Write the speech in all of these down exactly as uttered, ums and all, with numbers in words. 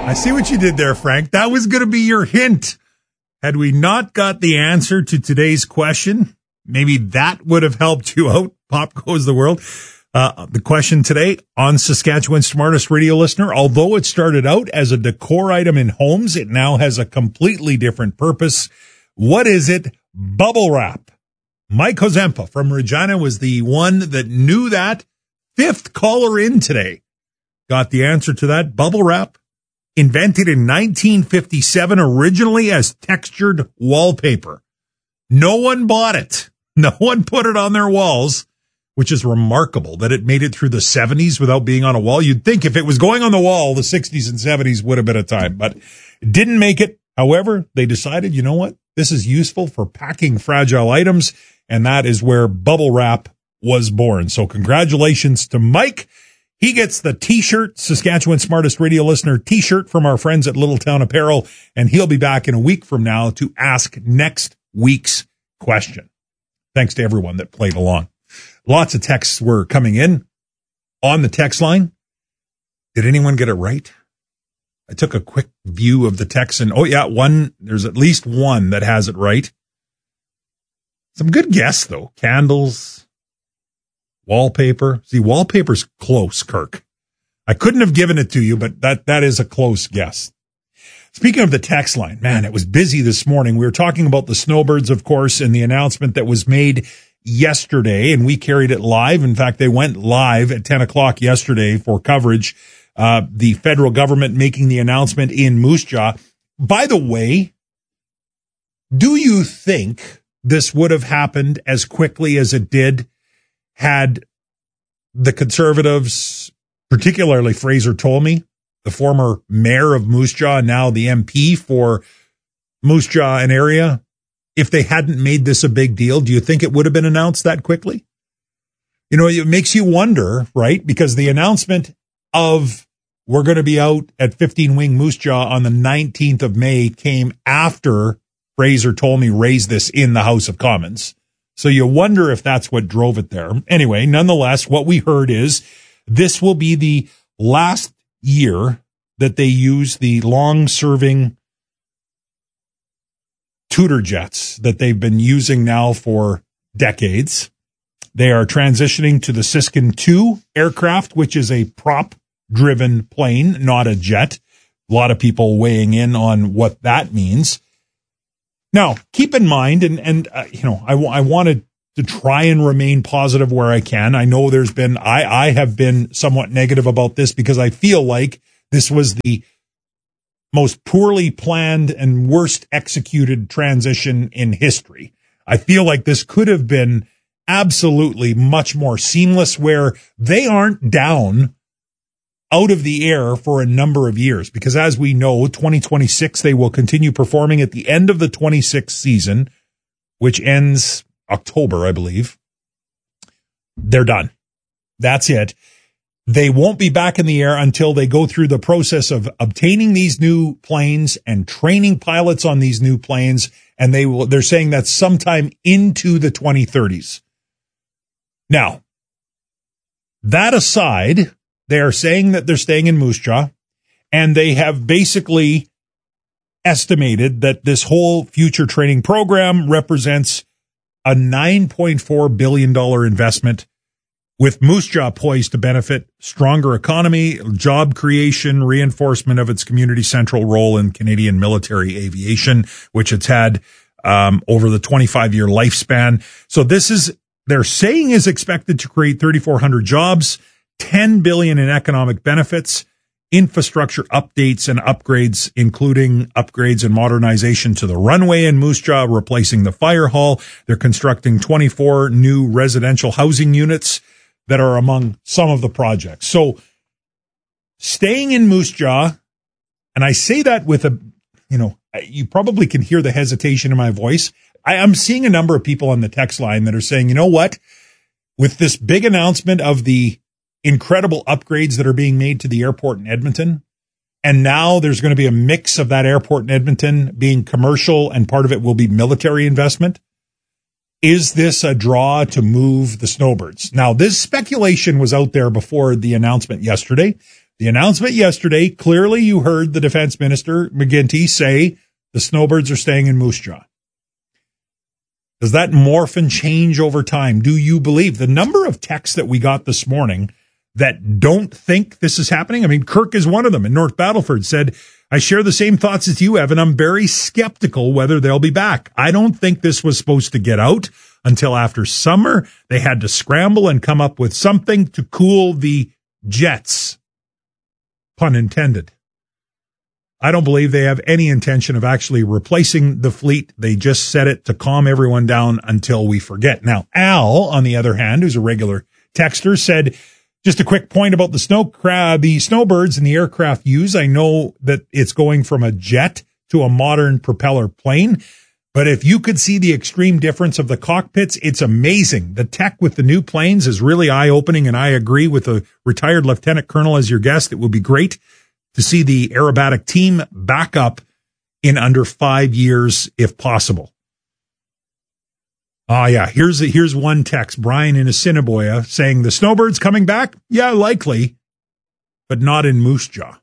I see what you did there, Frank. That was going to be your hint. Had we not got the answer to today's question, maybe that would have helped you out. Pop goes the world. Uh, the question today on Saskatchewan's Smartest Radio Listener, although it started out as a decor item in homes, it now has a completely different purpose. What is it? Bubble wrap. Mike Hozempa from Regina was the one that knew that. Fifth caller in today got the answer to that. Bubble wrap, invented in nineteen fifty-seven, originally as textured wallpaper. No one bought it. No one put it on their walls, which is remarkable that it made it through the seventies without being on a wall. You'd think if it was going on the wall, the sixties and seventies would have been a time, but it didn't make it. However, they decided, you know what? This is useful for packing fragile items, and that is where bubble wrap was born. So congratulations to Mike. He gets the T-shirt, Saskatchewan Smartest Radio Listener T-shirt from our friends at Littletown Apparel, and he'll be back in a week from now to ask next week's question. Thanks to everyone that played along. Lots of texts were coming in on the text line. Did anyone get it right? I took a quick view of the text, and oh yeah, one, there's at least one that has it right. Some good guess though. Candles, wallpaper. See, wallpaper's close, Kirk. I couldn't have given it to you, but that, that is a close guess. Speaking of the text line, man, it was busy this morning. We were talking about the snowbirds, of course, and the announcement that was made yesterday, and we carried it live. In fact, they went live at ten o'clock yesterday for coverage. Uh, the federal government making the announcement in Moose Jaw. By the way, do you think this would have happened as quickly as it did had the Conservatives, particularly Fraser Tolmie, the former mayor of Moose Jaw, now the M P for Moose Jaw and area, if they hadn't made this a big deal, do you think it would have been announced that quickly? You know, it makes you wonder, right? Because the announcement of we're going to be out at fifteen Wing Moose Jaw on the nineteenth of May came after Fraser Tolmie raised this in the House of Commons. So you wonder if that's what drove it there. Anyway, nonetheless, what we heard is this will be the last year that they use the long-serving Tudor jets that they've been using now for decades. They are transitioning to the Siskin two aircraft, which is a prop-driven plane, not a jet. A lot of people weighing in on what that means. Now, keep in mind, and, and uh, you know, I, I wanted to try and remain positive where I can. I know there's been, I, I have been somewhat negative about this because I feel like this was the most poorly planned and worst executed transition in history. I feel like this could have been absolutely much more seamless, where they aren't down out of the air for a number of years, because as we know, twenty twenty-six, they will continue performing at the end of the twenty-six season, which ends October, I believe. They're done. That's it. They won't be back in the air until they go through the process of obtaining these new planes and training pilots on these new planes. And they will, they're saying that's sometime into the twenty thirties. Now, that aside, they are saying that they're staying in Moose Jaw, and they have basically estimated that this whole future training program represents a nine point four billion dollars investment, with Moose Jaw poised to benefit stronger economy, job creation, reinforcement of its community central role in Canadian military aviation, which it's had um, over the twenty-five year lifespan. So this is, they're saying, is expected to create three thousand four hundred jobs, ten billion dollars in economic benefits, infrastructure updates and upgrades, including upgrades and modernization to the runway in Moose Jaw, replacing the fire hall. They're constructing twenty-four new residential housing units that are among some of the projects. So staying in Moose Jaw, and I say that with a, you know, you probably can hear the hesitation in my voice. I am seeing a number of people on the text line that are saying, you know what, with this big announcement of the incredible upgrades that are being made to the airport in Edmonton, and now there's going to be a mix of that airport in Edmonton being commercial, and part of it will be military investment. Is this a draw to move the snowbirds? Now, this speculation was out there before the announcement yesterday. The announcement yesterday, clearly you heard the defense minister, McGuinty, say the snowbirds are staying in Moose Jaw. Does that morph and change over time? Do you believe? The number of texts that we got this morning that don't think this is happening. I mean, Kirk is one of them in North Battleford, said, I share the same thoughts as you, Evan. I'm very skeptical whether they'll be back. I don't think this was supposed to get out until after summer. They had to scramble and come up with something to cool the jets. Pun intended. I don't believe they have any intention of actually replacing the fleet. They just set it to calm everyone down until we forget. Now, Al, on the other hand, who's a regular texter, said, just a quick point about the snow crab, the snowbirds and the aircraft use. I know that it's going from a jet to a modern propeller plane, but if you could see the extreme difference of the cockpits, it's amazing. The tech with the new planes is really eye-opening, and I agree with a retired lieutenant colonel as your guest. It would be great to see the aerobatic team back up in under five years, if possible. Oh, yeah. Here's a, here's one text. Brian in Assiniboia saying, the snowbirds coming back? Yeah, likely, but not in Moose Jaw.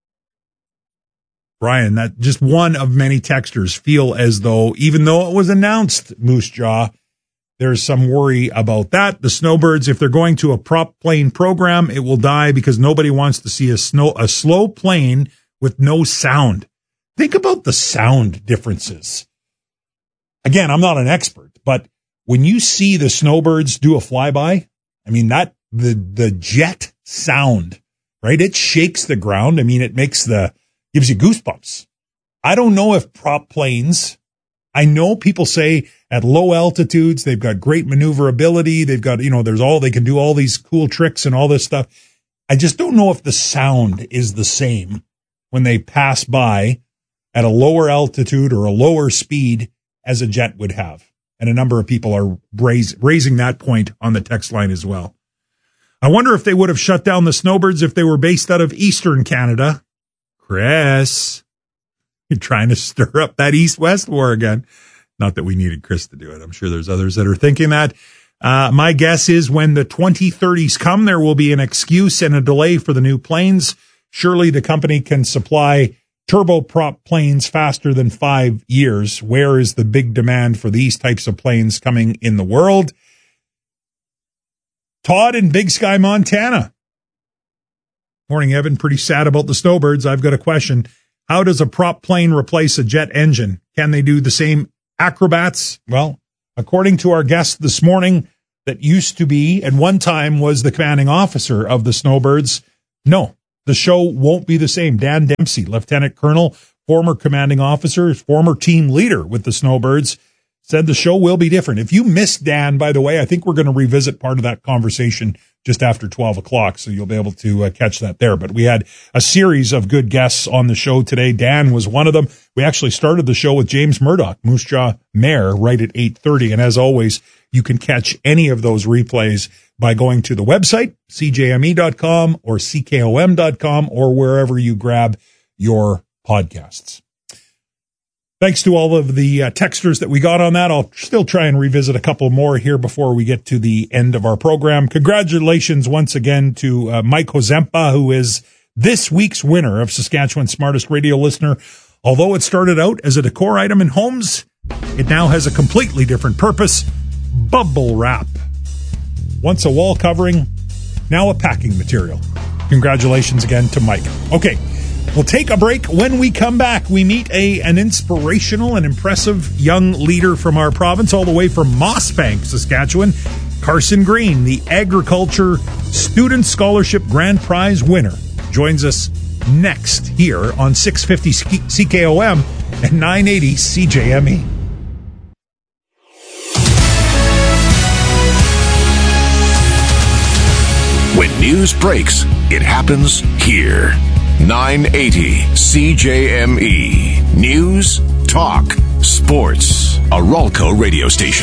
Brian, that just one of many texters feel as though, even though it was announced Moose Jaw, there's some worry about that. The snowbirds, if they're going to a prop plane program, it will die because nobody wants to see a snow a slow plane with no sound. Think about the sound differences. Again, I'm not an expert, but when you see the snowbirds do a flyby, I mean, that the the jet sound, right? It shakes the ground. I mean, it makes the gives you goosebumps. I don't know if prop planes, I know people say at low altitudes, they've got great maneuverability. They've got, you know, there's all, they can do all these cool tricks and all this stuff. I just don't know if the sound is the same when they pass by at a lower altitude or a lower speed as a jet would have. And a number of people are raise, raising that point on the text line as well. I wonder if they would have shut down the snowbirds if they were based out of Eastern Canada. Chris, you're trying to stir up that East-West war again. Not that we needed Chris to do it. I'm sure there's others that are thinking that. Uh, my guess is when the twenty thirties come, there will be an excuse and a delay for the new planes. Surely the company can supply turboprop planes faster than five years. Where is the big demand for these types of planes coming in the world? Todd in Big Sky, Montana. Morning, Evan. Pretty sad about the snowbirds. I've got a question. How does a prop plane replace a jet engine? Can they do the same acrobats? Well, according to our guest this morning, that used to be, at one time was the commanding officer of the snowbirds. No, the show won't be the same. Dan Dempsey, Lieutenant Colonel, former commanding officer, former team leader with the snowbirds, said the show will be different. If you missed Dan, by the way, I think we're going to revisit part of that conversation just after twelve o'clock, so you'll be able to uh, catch that there. But we had a series of good guests on the show today. Dan was one of them. We actually started the show with James Murdoch, Moose Jaw Mayor, right at eight thirty. And as always, you can catch any of those replays by going to the website, c j m e dot com or c k o m dot com, or wherever you grab your podcasts. Thanks to all of the uh, texters that we got on that. I'll still try and revisit a couple more here before we get to the end of our program. Congratulations once again to uh, Mike Hozempa, who is this week's winner of Saskatchewan's Smartest Radio Listener. Although it started out as a decor item in homes, it now has a completely different purpose. Bubble wrap. Once a wall covering, now a packing material. Congratulations again to Mike. Okay. We'll take a break. When we come back, we meet a an inspirational and impressive young leader from our province, all the way from Mossbank, Saskatchewan, Carson Green, the Agriculture Student Scholarship Grand Prize winner, joins us next here on six fifty C K O M and nine eighty C J M E. When news breaks, it happens here. nine eighty C J M E. News, talk, sports. A Ralco radio station.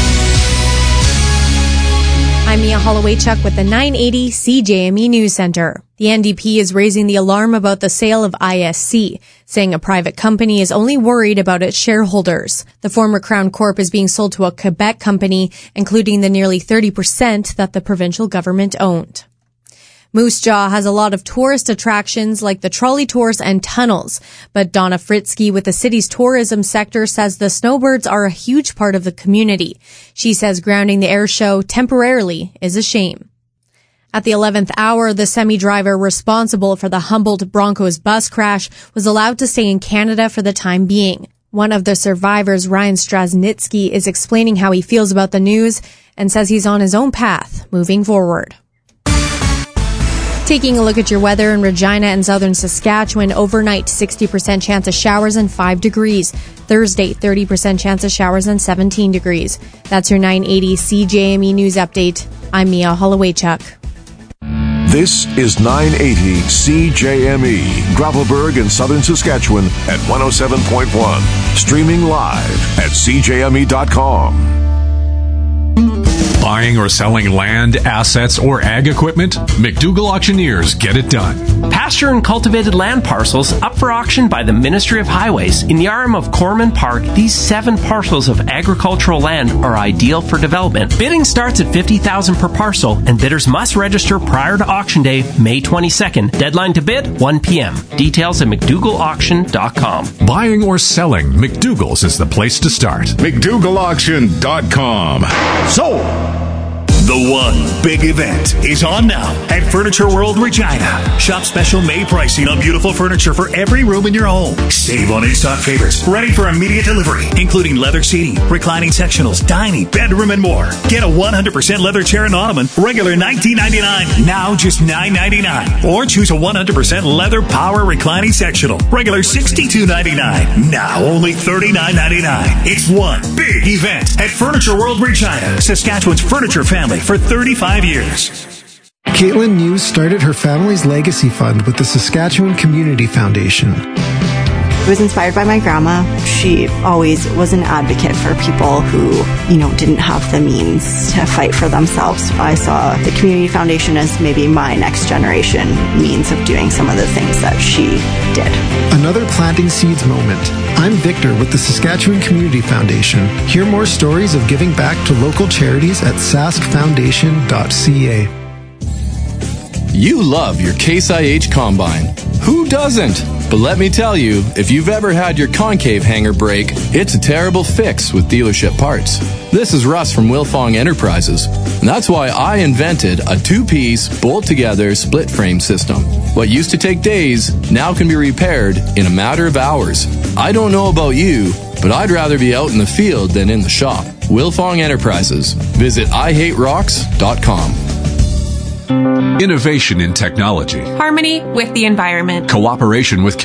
I'm Mia Holloway-Chuck with the nine eighty C J M E News Center. The N D P is raising the alarm about the sale of I S C, saying a private company is only worried about its shareholders. The former Crown Corp is being sold to a Quebec company, including the nearly thirty percent that the provincial government owned. Moose Jaw has a lot of tourist attractions like the trolley tours and tunnels, but Donna Fritzky with the city's tourism sector says the snowbirds are a huge part of the community. She says grounding the air show temporarily is a shame. At the eleventh hour, the semi-driver responsible for the Humboldt Broncos bus crash was allowed to stay in Canada for the time being. One of the survivors, Ryan Strasnitsky, is explaining how he feels about the news and says he's on his own path moving forward. Taking a look at your weather in Regina and southern Saskatchewan, overnight sixty percent chance of showers and five degrees. Thursday, thirty percent chance of showers and seventeen degrees. That's your nine eighty C J M E News Update. I'm Mia Hollowaychuk. This is nine eighty C J M E, Gravelburg in southern Saskatchewan at one oh seven point one. Streaming live at c j m e dot com. Buying or selling land, assets, or ag equipment? McDougall Auctioneers get it done. Pasture and cultivated land parcels up for auction by the Ministry of Highways. In the arm of Corman Park, these seven parcels of agricultural land are ideal for development. Bidding starts at fifty thousand dollars per parcel, and bidders must register prior to auction day, May twenty-second. Deadline to bid, one p.m. Details at mcdougall auction dot com. Buying or selling, McDougall's is the place to start. mcdougall auction dot com. So, the one big event is on now at Furniture World Regina. Shop special May pricing on beautiful furniture for every room in your home. Save on in-stock favorites, ready for immediate delivery, including leather seating, reclining sectionals, dining, bedroom, and more. Get a one hundred percent leather chair and ottoman, regular nineteen ninety-nine dollars, now just nine ninety-nine dollars. Or choose a one hundred percent leather power reclining sectional, regular sixty-two ninety-nine dollars, now only thirty-nine ninety-nine dollars. It's one big event at Furniture World Regina, Saskatchewan's furniture family for thirty-five years. Caitlin News started her family's legacy fund with the Saskatchewan Community Foundation. I was inspired by my grandma. She always was an advocate for people who, you know, didn't have the means to fight for themselves. I saw the Community Foundation as maybe my next generation means of doing some of the things that she did. Another planting seeds moment. I'm Victor with the Saskatchewan Community Foundation. Hear more stories of giving back to local charities at sask foundation dot c a. You love your Case I H Combine. Who doesn't? But let me tell you, if you've ever had your concave hanger break, it's a terrible fix with dealership parts. This is Russ from Wilfong Enterprises, and that's why I invented a two-piece, bolt-together, split-frame system. What used to take days now can be repaired in a matter of hours. I don't know about you, but I'd rather be out in the field than in the shop. Wilfong Enterprises. Visit i hate rocks dot com. Innovation in technology. Harmony with the environment. Cooperation with